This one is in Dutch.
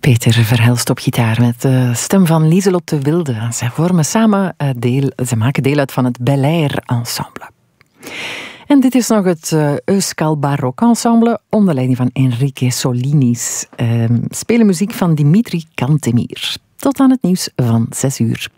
Peter Verhelst op gitaar met de stem van Lieselot de Wilde. Zij vormen samen ze maken deel uit van het Bel Air Ensemble. En dit is nog het Euskal Barok Ensemble onder leiding van Enrique Solinis. Spelen muziek van Dimitri Cantemir. Tot aan het nieuws van 6 uur.